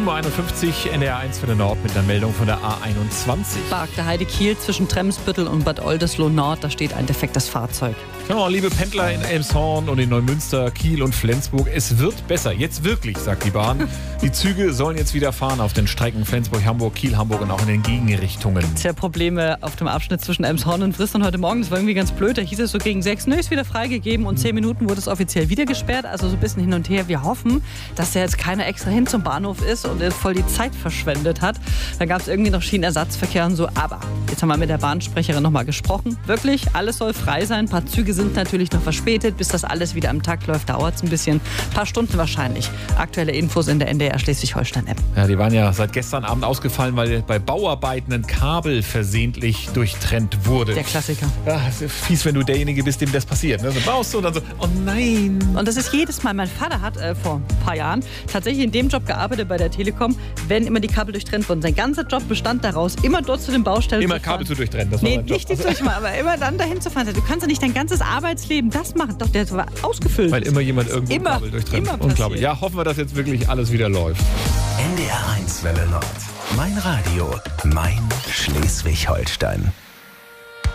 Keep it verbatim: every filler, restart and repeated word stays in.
sieben Uhr einundfünfzig, N D R eins für den Nord mit einer Meldung von der A einundzwanzig. Barkte Heide-Kiel zwischen Tremsbüttel und Bad Oldesloe-Nord, da steht ein defektes Fahrzeug. Genau, liebe Pendler in Elmshorn und in Neumünster, Kiel und Flensburg, es wird besser. Jetzt wirklich, sagt die Bahn. Die Züge sollen jetzt wieder fahren auf den Strecken Flensburg, Hamburg, Kiel, Hamburg und auch in den Gegenrichtungen. Tja, Probleme auf dem Abschnitt zwischen Elmshorn und Fristern heute Morgen. Das war irgendwie ganz blöd. Da hieß es so gegen sechs, nö, ist wieder freigegeben und zehn Minuten wurde es offiziell wieder gesperrt. Also so ein bisschen hin und her. Wir hoffen, dass da jetzt keiner extra hin zum Bahnhof ist und voll die Zeit verschwendet hat. Dann gab es irgendwie noch Schienenersatzverkehr und so. Aber jetzt haben wir mit der Bahnsprecherin nochmal gesprochen. Wirklich, alles soll frei sein. Ein paar Züge sind natürlich noch verspätet. Bis das alles wieder am Takt läuft, dauert es ein bisschen. Ein paar Stunden wahrscheinlich. Aktuelle Infos in der N D R Schleswig-Holstein-App. Ja, die waren ja seit gestern Abend ausgefallen, weil bei Bauarbeiten ein Kabel versehentlich durchtrennt wurde. Der Klassiker. Ja, es ist fies, wenn du derjenige bist, dem das passiert. Ne? So baust du und dann so, oh nein. Und das ist jedes Mal. Mein Vater hat äh, vor ein paar Jahren tatsächlich in dem Job gearbeitet bei der Telekom, wenn immer die Kabel durchtrennt wurden. Sein ganzer Job bestand daraus, immer dort zu den Baustellen Immer zu fahren. Kabel zu durchtrennen. Das war Nee, mein Job. nicht die durchmachen, aber immer dann dahin zu fahren. Du kannst ja nicht dein ganzes Arbeitsleben das machen. Doch, der war ausgefüllt. Weil immer jemand irgendwo Immer, Kabel durchtrennt. immer Unglaublich. passiert. Ja, hoffen wir, dass jetzt wirklich alles wieder läuft. N D R eins Welle Nord. Mein Radio, mein Schleswig-Holstein.